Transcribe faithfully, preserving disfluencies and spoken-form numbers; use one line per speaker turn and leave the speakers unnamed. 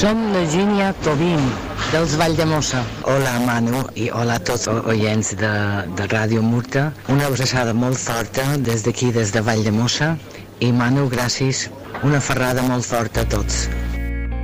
Som la Gínia Tobin, dels Valldemossa.
Hola Manu i hola a tots els oients de, de Ràdio Murta. Una abraçada molt forta des d'aquí, des de Valldemossa. I Manu, gràcies. Una ferrada molt forta a tots.